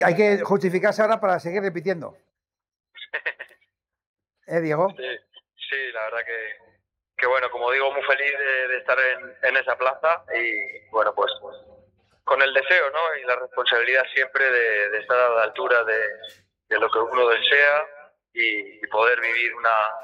Hay que justificarse ahora para seguir repitiendo. Diego? Sí, la verdad que bueno, como digo, muy feliz de estar en esa plaza y bueno, pues con el deseo, ¿no? Y la responsabilidad siempre de estar a la altura de lo que uno desea y poder vivir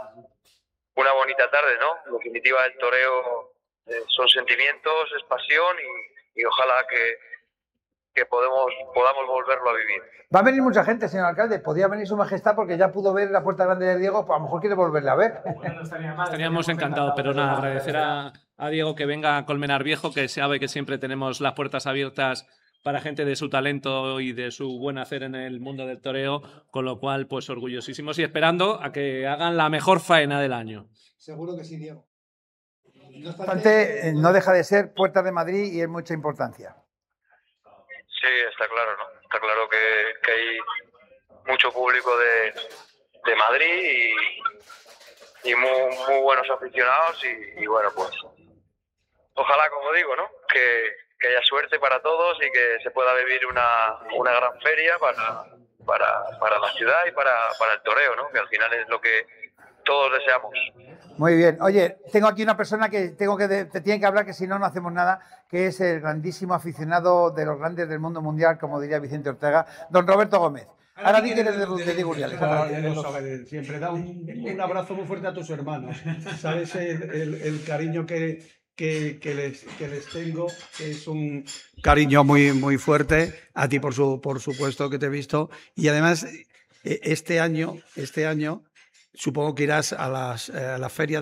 una bonita tarde, ¿no? En definitiva, el toreo son sentimientos, es pasión y ojalá que podamos volverlo a vivir. Va a venir mucha gente, señor alcalde. Podría venir su majestad porque ya pudo ver la Puerta Grande de Diego, pues a lo mejor quiere volverle a ver. Bueno, estaríamos encantados, pero nada, agradecer a Diego que venga a Colmenar Viejo, que sabe que siempre tenemos las puertas abiertas para gente de su talento y de su buen hacer en el mundo del toreo, con lo cual, pues orgullosísimos y esperando a que hagan la mejor faena del año. Seguro que sí, Diego. No obstante, no deja de ser Puertas de Madrid y es mucha importancia. Sí, está claro, ¿no? Está claro que hay mucho público de Madrid y muy buenos aficionados y bueno, pues ojalá, como digo, ¿no? Que haya suerte para todos y que se pueda vivir una gran feria para la ciudad y para el toreo, ¿no? Que al final es lo que todos deseamos. Muy bien. Oye, tengo aquí una persona que te tiene que hablar, que si no, no hacemos nada, que es el grandísimo aficionado de los grandes del mundo mundial, como diría Vicente Ortega, don Roberto Gómez. Ahora di que eres de Liguriales. Siempre da un abrazo muy fuerte a tus hermanos. Sabes el cariño que les tengo, que es un cariño muy, muy fuerte. A ti, por supuesto, que te he visto. Y además, este año supongo que irás a la feria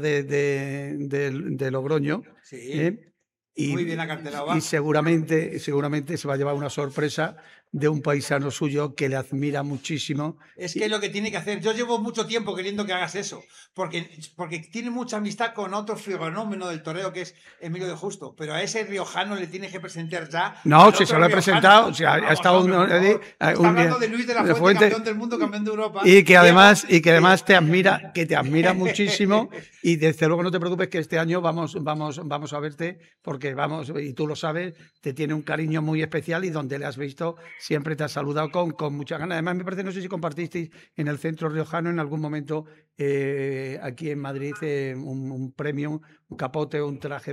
de Logroño. Sí. Muy bien acartelado. Y seguramente se va a llevar una sorpresa de un paisano suyo que le admira muchísimo. Es que es lo que tiene que hacer. Yo llevo mucho tiempo queriendo que hagas eso, porque tiene mucha amistad con otro fenómeno del toreo que es Emilio de Justo, pero a ese riojano le tienes que presentar ya. No, si se lo he presentado, ha estado está hablando de Luis de la Fuente, campeón del mundo, campeón de Europa. Y que además te admira muchísimo, y desde luego no te preocupes que este año vamos a verte, porque vamos, y tú lo sabes, te tiene un cariño muy especial y donde le has visto siempre te has saludado con mucha ganas. Además, me parece, no sé si compartisteis en el centro riojano en algún momento aquí en Madrid un premio, un capote, un traje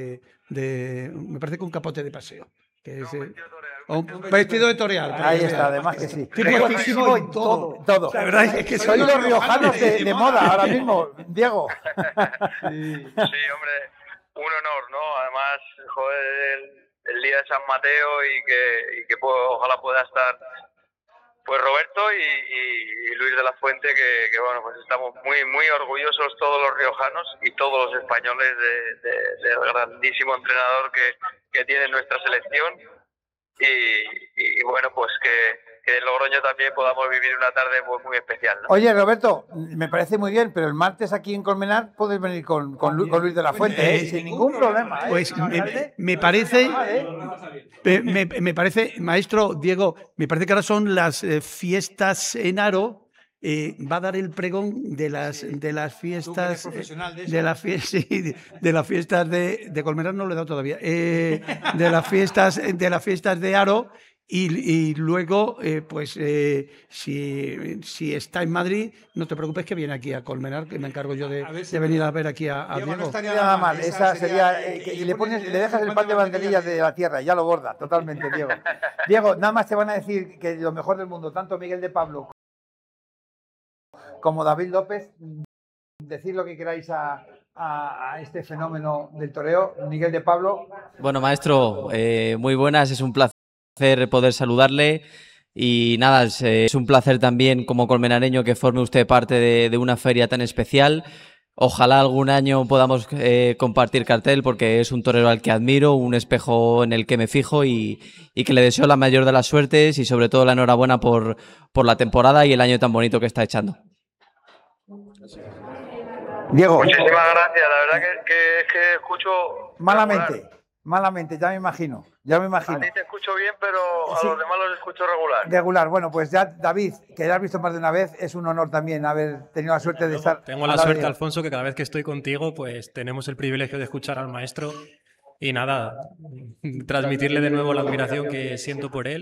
me parece que un capote de paseo. Que es, un vestido de toreal. Ahí está, además que sí. Guapísimo en todo. La verdad es que soy los riojanos de moda ahora mismo, Diego. Sí, hombre, un honor, ¿no? Además, joder, el día de San Mateo y que ojalá pueda estar pues Roberto y Luis de la Fuente, que bueno, pues estamos muy muy orgullosos todos los riojanos y todos los españoles del grandísimo entrenador que tiene nuestra selección y bueno, pues que en Logroño también podamos vivir una tarde muy especial, ¿no? Oye, Roberto, me parece muy bien, pero el martes aquí en Colmenar puedes venir con Luis de la Fuente, sin ningún problema. Pues me parece, maestro Diego, me parece que ahora son las fiestas en Aro. Va a dar el pregón de las fiestas de las fiestas de Colmenar, no lo he dado todavía, de las fiestas de Aro. Y luego, si está en Madrid, no te preocupes que viene aquí a Colmenar, que me encargo yo de venir a ver aquí a Diego. No estaría nada mal, esa sería... y le dejas el pan de banderillas de la tierra, ya lo borda totalmente, Diego. Diego, nada más te van a decir que lo mejor del mundo, tanto Miguel de Pablo como David López, decir lo que queráis a este fenómeno del toreo. Miguel de Pablo. Bueno, maestro, muy buenas, es un placer poder saludarle y nada, es un placer también como colmenareño que forme usted parte de una feria tan especial. Ojalá algún año podamos compartir cartel, porque es un torero al que admiro, un espejo en el que me fijo y que le deseo la mayor de las suertes y sobre todo la enhorabuena por la temporada y el año tan bonito que está echando. Diego. Muchísimas gracias, la verdad que escucho malamente, ya me imagino. A ti te escucho bien, pero a los demás los escucho regular. Regular, bueno, pues ya David, que ya has visto más de una vez, es un honor también haber tenido la suerte de estar... Tengo la suerte, Alfonso, que cada vez que estoy contigo, pues tenemos el privilegio de escuchar al maestro y nada, transmitirle de nuevo la admiración que siento por él.